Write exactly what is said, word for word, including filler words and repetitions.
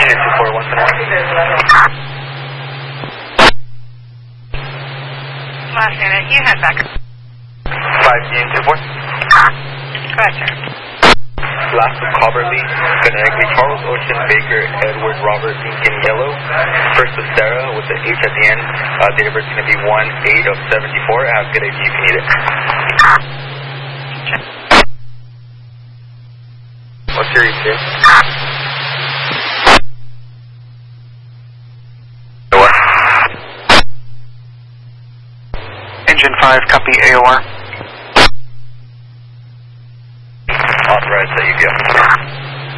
Unit two four one seven one. Last unit, you head back. five Unit two four. Go ahead, sir. Last of Cobberly, phonetically Charles Ocean Baker Edward Robert Lincoln Yellow. First of Sarah with the H at the end. Uh, date of birth is going to be one eight of seventy-four. Have a good A D if you need it. What's your E T A? Engine five, copy A O R.